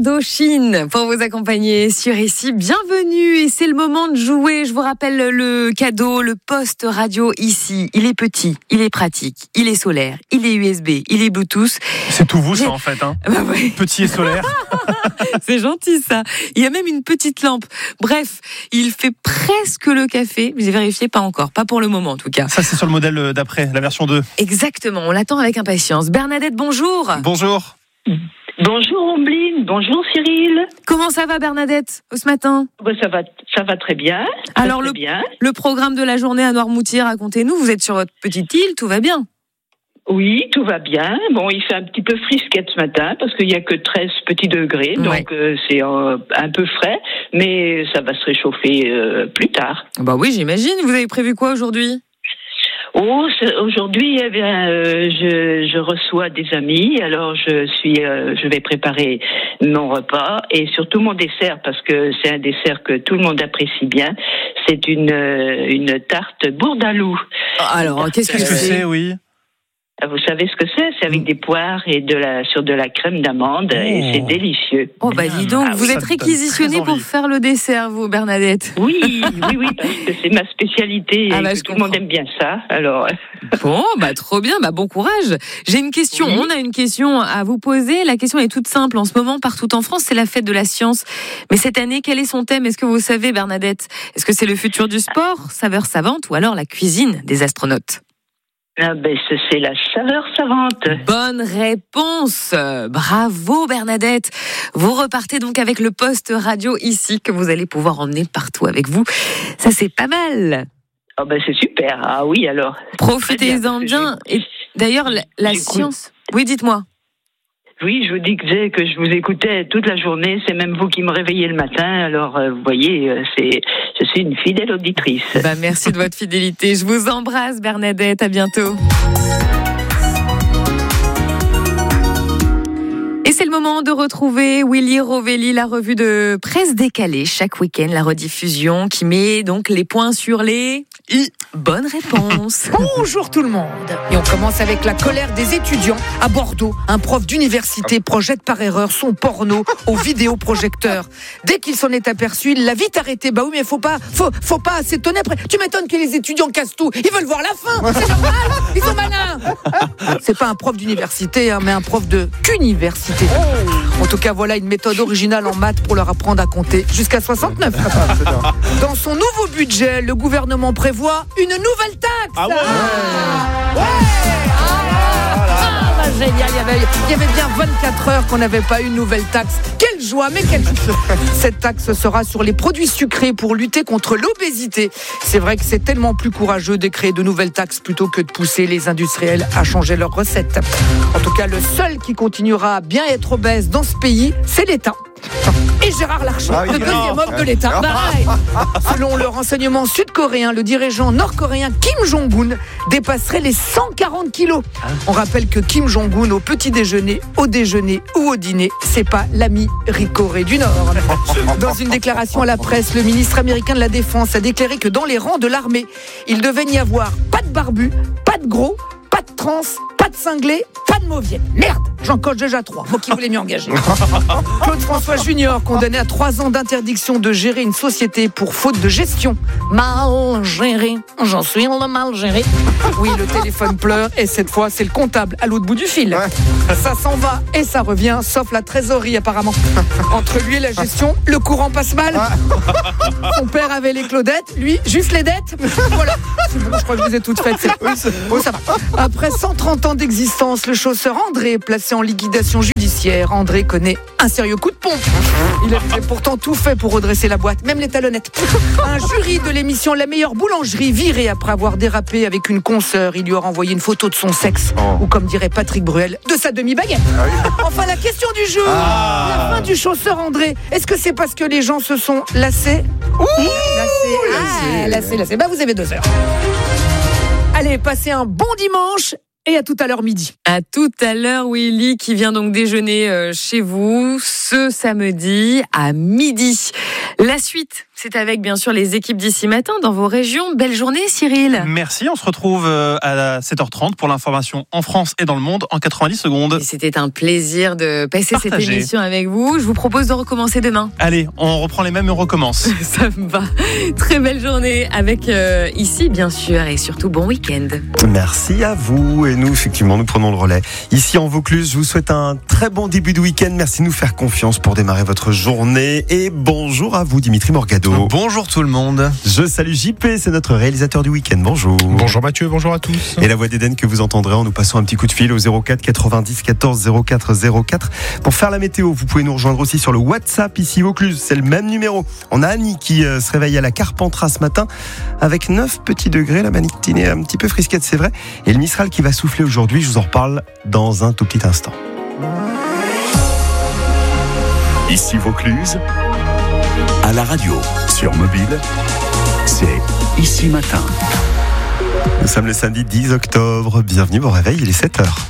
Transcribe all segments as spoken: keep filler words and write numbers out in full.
Indochine pour vous accompagner sur Ici. Bienvenue et c'est le moment de jouer. Je vous rappelle le cadeau, le poste radio Ici. Il est petit, il est pratique, il est solaire, il est U S B, il est Bluetooth. C'est tout vous ça en fait, hein. Bah ouais. Petit et solaire. C'est gentil ça. Il y a même une petite lampe. Bref, il fait presque le café. J'ai vérifié, pas encore, pas pour le moment en tout cas. Ça c'est sur le modèle d'après, la version deux. Exactement, on l'attend avec impatience. Bernadette, bonjour. Bonjour. Bonjour Ombline, bonjour Cyril. Comment ça va Bernadette ce matin? Bon, ça va, ça va très bien. Ça Alors va le, très bien. le programme de la journée à Noirmoutier, racontez-nous. Vous êtes sur votre petite île, tout va bien? Oui, tout va bien. Bon, il fait un petit peu frisquette ce matin parce qu'il n'y a que treize petits degrés, donc ouais. euh, c'est euh, un peu frais, mais ça va se réchauffer euh, plus tard. Bah oui, j'imagine. Vous avez prévu quoi aujourd'hui? Oh, aujourd'hui, eh bien, euh, je, je reçois des amis. Alors, je suis, euh, je vais préparer mon repas et surtout mon dessert parce que c'est un dessert que tout le monde apprécie bien. C'est une euh, une tarte bourdaloue. Alors, qu'est-ce que Qu'est-ce que c'est, c'est, oui? Vous savez ce que c'est? C'est avec des poires et de la sur de la crème d'amande Oh. et c'est délicieux. Oh bah dis donc, Ah, vous ça êtes me donne réquisitionné très pour envie. faire le dessert, vous, Bernadette. Oui, oui, oui, parce que c'est ma spécialité Ah et bah, que je tout le monde comprends. aime bien ça. Alors, Bon, bah trop bien, bah bon courage. J'ai une question, Oui. on a une question à vous poser. La question est toute simple. En ce moment, partout en France, c'est la fête de la science. Mais cette année, quel est son thème? Est-ce que vous savez, Bernadette? Est-ce que c'est le futur du sport, saveur savante, ou alors la cuisine des astronautes? ah ben, c'est c'est la saveur savante. Bonne réponse. Bravo Bernadette. Vous repartez donc avec le poste radio Ici que vous allez pouvoir emmener partout avec vous. Ça c'est pas mal. Ah ben, c'est super. Ah oui, alors. Profitez-en Très bien. bien. Et d'ailleurs, la, la J'écoute. science... Oui, dites-moi. Oui, je vous disais que je vous écoutais toute la journée. C'est même vous qui me réveillez le matin. Alors, euh, vous voyez, euh, c'est, je suis une fidèle auditrice. Bah, merci de votre fidélité. Je vous embrasse Bernadette. À bientôt. Et c'est le moment de retrouver Willy Rovelli, la revue de presse décalée. Chaque week-end, la rediffusion qui met donc les points sur les i. Bonne réponse. Bonjour tout le monde. Et on commence avec la colère des étudiants. À Bordeaux, un prof d'université projette par erreur son porno au vidéoprojecteur. Dès qu'il s'en est aperçu, il l'a vite arrêté. Bah oui, mais faut pas, faut, faut pas s'étonner après. Tu m'étonnes que les étudiants cassent tout. Ils veulent voir la fin. C'est normal. Ils sont malins. C'est pas un prof d'université, hein, mais un prof de qu'université. En tout cas, voilà une méthode originale en maths pour leur apprendre à compter jusqu'à soixante-neuf. Dans son nouveau budget, le gouvernement prévoit une nouvelle taxe. Ah ouais. Ouais. Ah, ah, bah, génial, il y avait, il y avait bien vingt-quatre heures qu'on n'avait pas eu une nouvelle taxe. Quelle joie, mais quelle joie. Cette taxe sera sur les produits sucrés pour lutter contre l'obésité. C'est vrai que c'est tellement plus courageux de créer de nouvelles taxes plutôt que de pousser les industriels à changer leurs recettes. En tout cas, le seul qui continuera à bien être obèse dans ce pays, c'est l'État. Et Gérard Larcher, Ah oui, le deuxième non. homme de l'État. Pareil. Selon le renseignement sud-coréen, le dirigeant nord-coréen Kim Jong-un dépasserait les cent quarante kilos. On rappelle que Kim Jong-un, au petit déjeuner, au déjeuner ou au dîner, c'est pas l'ami Corée du Nord. Dans une déclaration à la presse, le ministre américain de la Défense a déclaré que dans les rangs de l'armée, il devait n'y avoir pas de barbus, pas de gros, pas de trans, pas de cinglés, pas de mauviette. Merde, j'en coche déjà trois. Moi qui voulais m'y engager. Claude François Junior, condamné à trois ans d'interdiction de gérer une société pour faute de gestion. Mal géré, j'en suis le mal géré. Oui, le téléphone pleure et cette fois, c'est le comptable à l'autre bout du fil. Ça s'en va et ça revient, sauf la trésorerie apparemment. Entre lui et la gestion, le courant passe mal. Son père avait les Claudettes, lui, juste les dettes. Voilà. C'est bon, je crois que vous êtes toutes faites. C'est... Oh, ça va. Après cent trente ans d'existence, le chausseur André est placé en liquidation judiciaire. André connaît un sérieux coup de pompe. Il avait pourtant tout fait pour redresser la boîte, même les talonnettes. Un jury de l'émission La meilleure boulangerie viré après avoir dérapé avec une consoeur. Il lui aura envoyé une photo de son sexe, ou comme dirait Patrick Bruel, de sa demi-baguette. Enfin, la question du jour. La fin du chausseur André. Est-ce que c'est parce que les gens se sont lassés? Ouh, lassés. Ah, lassés, lassés. Bah, vous avez deux heures. Allez, passez un bon dimanche et à tout à l'heure midi. À tout à l'heure, Willy, qui vient donc déjeuner chez vous ce samedi à midi. La suite C'est avec bien sûr les équipes d'ici matin dans vos régions. Belle journée Cyril. Merci, on se retrouve à sept heures trente pour l'information en France et dans le monde en quatre-vingt-dix secondes. Et c'était un plaisir de passer Partagez. cette émission avec vous. Je vous propose de recommencer demain. Allez, on reprend les mêmes et on recommence. Ça me va. Très belle journée avec euh, ici bien sûr et surtout bon week-end. Merci à vous et nous effectivement nous prenons le relais. Ici en Vaucluse, je vous souhaite un très bon début de week-end. Merci de nous faire confiance pour démarrer votre journée et bonjour à vous Dimitri Morgado. Bonjour tout le monde. Je salue J P, c'est notre réalisateur du week-end. Bonjour. Bonjour Mathieu, bonjour à tous. Et la voix d'Eden que vous entendrez en nous passant un petit coup de fil au zéro quatre quatre-vingt-dix quatorze zéro quatre zéro quatre. Pour faire la météo, vous pouvez nous rejoindre aussi sur le WhatsApp ici Vaucluse. C'est le même numéro. On a Annie qui euh, se réveille à la Carpentras ce matin avec neuf petits degrés. La matinée est un petit peu frisquette, c'est vrai. Et le Mistral qui va souffler aujourd'hui, je vous en reparle dans un tout petit instant. Ici Vaucluse, à la radio, sur mobile, c'est Ici Matin. Nous sommes le samedi dix octobre. Bienvenue au réveil, il est sept heures.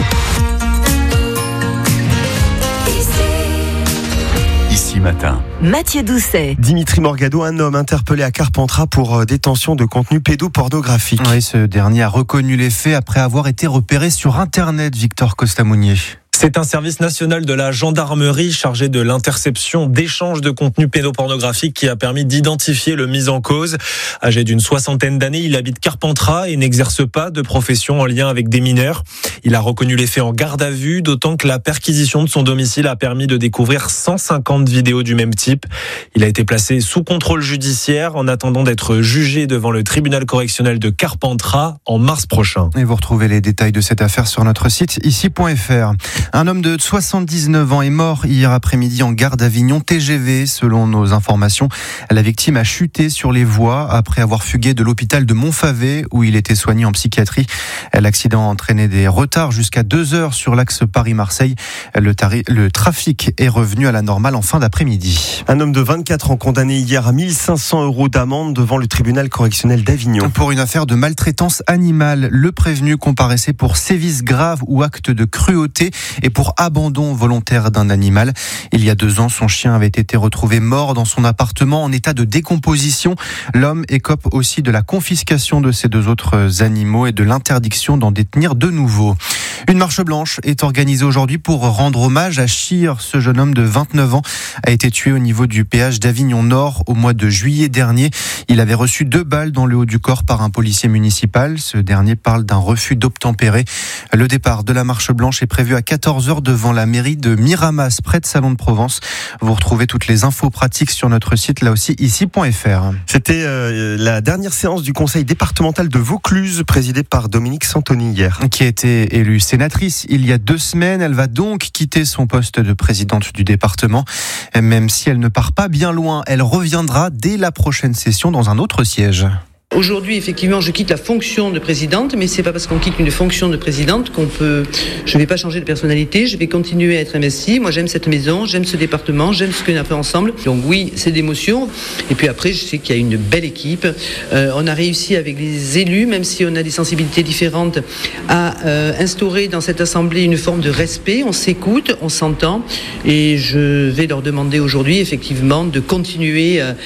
Ici Matin. Mathieu Doucet. Dimitri Morgado, un homme interpellé à Carpentras pour détention de contenu pédopornographique. Oui, ce dernier a reconnu les faits après avoir été repéré sur Internet, Victor Costamounier. C'est un service national de la gendarmerie chargé de l'interception d'échanges de contenus pédopornographiques qui a permis d'identifier le mis en cause. Âgé d'une soixantaine d'années, il habite Carpentras et n'exerce pas de profession en lien avec des mineurs. Il a reconnu les faits en garde à vue, d'autant que la perquisition de son domicile a permis de découvrir cent cinquante vidéos du même type. Il a été placé sous contrôle judiciaire en attendant d'être jugé devant le tribunal correctionnel de Carpentras en mars prochain. Et vous retrouvez les détails de cette affaire sur notre site ici point f r. Un homme de soixante-dix-neuf ans est mort hier après-midi en gare d'Avignon T G V. Selon nos informations, la victime a chuté sur les voies après avoir fugué de l'hôpital de Montfavet où il était soigné en psychiatrie. L'accident a entraîné des retards jusqu'à deux heures sur l'axe Paris-Marseille. Le, tari- le trafic est revenu à la normale en fin d'après-midi. Un homme de vingt-quatre ans condamné hier à mille cinq cents euros d'amende devant le tribunal correctionnel d'Avignon. Pour une affaire de maltraitance animale, le prévenu comparaissait pour sévices graves ou actes de cruauté et pour abandon volontaire d'un animal. Il y a deux ans, son chien avait été retrouvé mort dans son appartement en état de décomposition. L'homme écope aussi de la confiscation de ses deux autres animaux et de l'interdiction d'en détenir de nouveaux. Une marche blanche est organisée aujourd'hui pour rendre hommage à Chir. Ce jeune homme de vingt-neuf ans a été tué au niveau du péage d'Avignon Nord au mois de juillet dernier. Il avait reçu deux balles dans le haut du corps par un policier municipal. Ce dernier parle d'un refus d'obtempérer. Le départ de la marche blanche est prévu à quatorze heures devant la mairie de Miramas, près de Salon de Provence. Vous retrouvez toutes les infos pratiques sur notre site, là aussi, ici point f r. C'était euh, la dernière séance du conseil départemental de Vaucluse, présidée par Dominique Santoni hier. Qui a été élue sénatrice il y a deux semaines. Elle va donc quitter son poste de présidente du département. Même si elle ne part pas bien loin, elle reviendra dès la prochaine session dans un autre siège. Aujourd'hui, effectivement, je quitte la fonction de présidente, mais c'est pas parce qu'on quitte une fonction de présidente qu'on peut. Je vais pas changer de personnalité. Je vais continuer à être investie. Moi, j'aime cette maison, j'aime ce département, j'aime ce qu'on a fait ensemble. Donc oui, c'est d'émotion. Et puis après, je sais qu'il y a une belle équipe. Euh, on a réussi avec les élus, même si on a des sensibilités différentes, à euh, instaurer dans cette assemblée une forme de respect. On s'écoute, on s'entend, et je vais leur demander aujourd'hui, effectivement, de continuer à,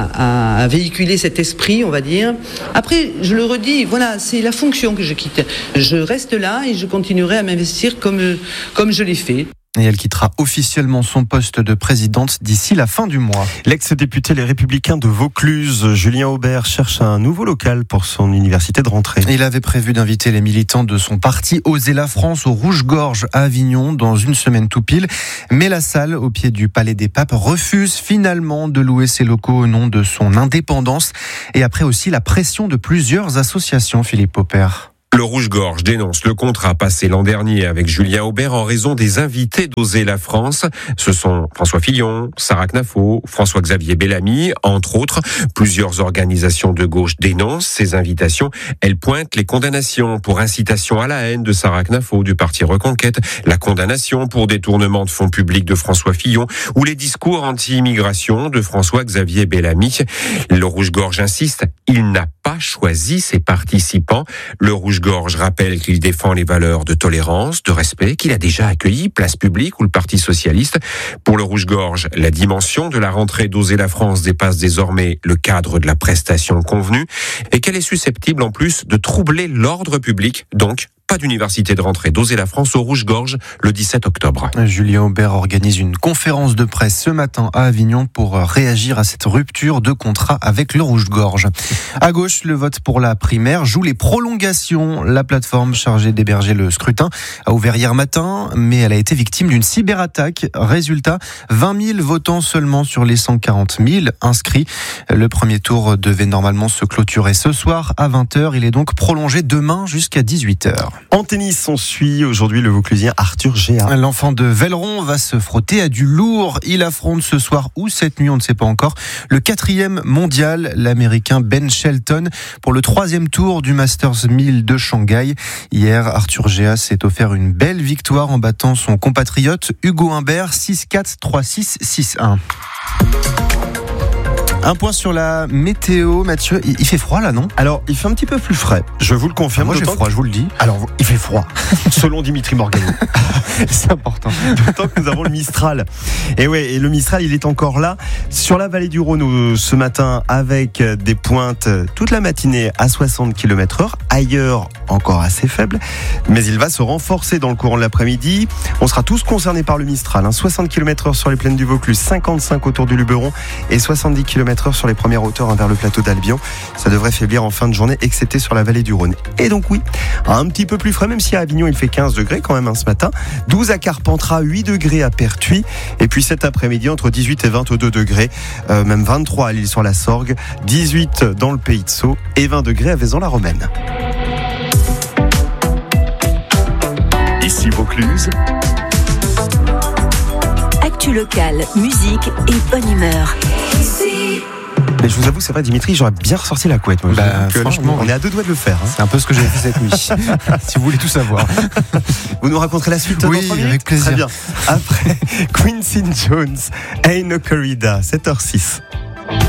à, à véhiculer cet esprit, on va dire. Après, je le redis, voilà, c'est la fonction que je quitte. Je reste là et je continuerai à m'investir comme, comme je l'ai fait. Et elle quittera officiellement son poste de présidente d'ici la fin du mois. L'ex-député Les Républicains de Vaucluse, Julien Aubert, cherche un nouveau local pour son université de rentrée. Il avait prévu d'inviter les militants de son parti Oser la France au Rouge-Gorge à Avignon dans une semaine tout pile. Mais la salle, au pied du Palais des Papes, refuse finalement de louer ses locaux au nom de son indépendance. Et après aussi la pression de plusieurs associations, Philippe Popper. Le Rouge-Gorge dénonce le contrat passé l'an dernier avec Julien Aubert en raison des invités d'Oser la France. Ce sont François Fillon, Sarah Knafo, François-Xavier Bellamy, entre autres. Plusieurs organisations de gauche dénoncent ces invitations. Elles pointent les condamnations pour incitation à la haine de Sarah Knafo du parti Reconquête, la condamnation pour détournement de fonds publics de François Fillon ou les discours anti-immigration de François-Xavier Bellamy. Le Rouge-Gorge insiste, il n'a pas choisi ses participants. Le Rouge Rouge-Gorge rappelle qu'il défend les valeurs de tolérance, de respect, qu'il a déjà accueilli Place Publique ou le Parti Socialiste. Pour le Rouge-Gorge, la dimension de la rentrée d'Oser la France dépasse désormais le cadre de la prestation convenue et qu'elle est susceptible en plus de troubler l'ordre public, donc pas d'université de rentrée d'Oser la France au Rouge-Gorge le dix-sept octobre. Julien Aubert organise une conférence de presse ce matin à Avignon pour réagir à cette rupture de contrat avec le Rouge-Gorge. À gauche, le vote pour la primaire joue les prolongations. La plateforme chargée d'héberger le scrutin a ouvert hier matin, mais elle a été victime d'une cyberattaque. Résultat, vingt mille votants seulement sur les cent quarante mille inscrits. Le premier tour devait normalement se clôturer ce soir à vingt heures. Il est donc prolongé demain jusqu'à dix-huit heures. En tennis, on suit aujourd'hui le Vauclusien Arthur Géat. L'enfant de Velleron va se frotter à du lourd. Il affronte ce soir ou cette nuit, on ne sait pas encore, le quatrième mondial, l'Américain Ben Shelton, pour le troisième tour du Masters mille de Shanghai. Hier, Arthur Géat s'est offert une belle victoire en battant son compatriote Hugo Humbert six quatre, trois six, six un. Un point sur la météo, Mathieu. Il fait froid là, non ? Alors, il fait un petit peu plus frais. Je vous le confirme. Moi, j'ai froid, que... je vous le dis. Alors, il fait froid, selon Dimitri Morgano. C'est important. D'autant que nous avons le Mistral. Et ouais, et le Mistral, il est encore là sur la vallée du Rhône ce matin, avec des pointes toute la matinée à soixante kilomètres heure. Ailleurs, encore assez faible, mais il va se renforcer dans le courant de l'après-midi. On sera tous concernés par le Mistral. Hein. soixante kilomètres heure sur les plaines du Vaucluse, cinquante-cinq autour du Luberon et soixante-dix kilomètres heure sur les premières hauteurs vers le plateau d'Albion. Ça devrait faiblir en fin de journée, excepté sur la vallée du Rhône. Et donc oui, un petit peu plus frais, même si à Avignon il fait quinze degrés quand même hein, ce matin. douze à Carpentras, huit degrés à Pertuis. Et puis cet après-midi entre dix-huit et vingt-deux degrés, euh, même vingt-trois à l'Île-sur-la-Sorgue, dix-huit dans le Pays de Sceaux et vingt degrés à Vaison-la-Romaine. Ici Vaucluse. Actu locale, musique et bonne humeur. Mais je vous avoue, c'est vrai, Dimitri, j'aurais bien ressorti la couette. Moi. Bah, que, franchement, on est à deux doigts de le faire. Hein. C'est un peu ce que j'ai fait cette nuit. Si vous voulez tout savoir. Vous nous raconterez la suite oui, dans trois minutes ? Avec plaisir. Très bien. Après, Quincy Jones, Ain't No Corrida, sept heures six.